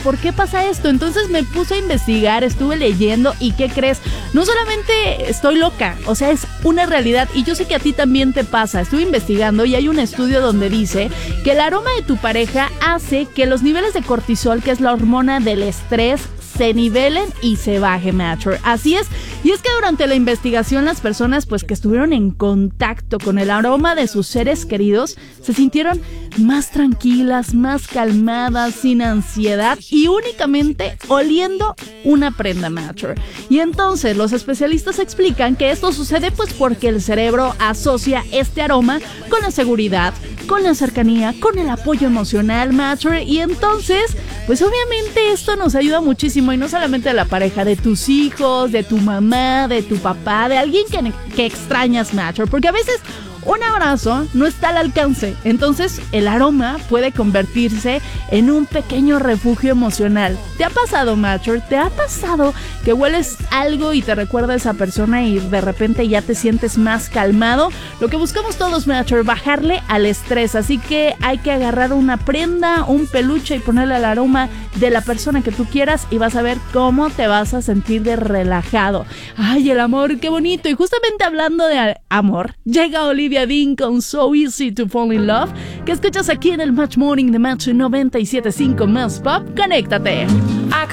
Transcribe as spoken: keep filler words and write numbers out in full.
¿por qué pasa esto? Entonces me puse a investigar, estuve leyendo y ¿qué crees? No solamente estoy loca, o sea, es una realidad y yo sé que a ti también te pasa. Estuve investigando y hay un estudio donde dice que el aroma de tu pareja hace que los niveles de cortisol, que es la hormona del estrés, se nivelen y se baje, Matcher. Así es, y es que durante la investigación las personas pues que estuvieron en contacto con el aroma de sus seres queridos se sintieron más tranquilas, más calmadas, sin ansiedad y únicamente oliendo una prenda, Matcher. Y entonces los especialistas explican que esto sucede pues porque el cerebro asocia este aroma con la seguridad, con la cercanía, con el apoyo emocional, Matcher, y entonces pues obviamente esto nos ayuda muchísimo, y no solamente de la pareja, de tus hijos, de tu mamá, de tu papá, de alguien que, que extrañas, Matcher, porque a veces un abrazo no está al alcance, entonces el aroma puede convertirse en un pequeño refugio emocional. ¿Te ha pasado, Matcher? ¿Te ha pasado que hueles algo y te recuerda a esa persona y de repente ya te sientes más calmado? Lo que buscamos todos, Matcher, bajarle al estrés, así que hay que agarrar una prenda, un peluche y ponerle el aroma de la persona que tú quieras y vas a ver cómo te vas a sentir de relajado. Ay, el amor, qué bonito. Y justamente hablando de amor, llega Olivia Dean con So Easy to Fall in Love, que escuchas aquí en el Match Morning de Match noventa y siete punto cinco Más Pop. Conéctate. I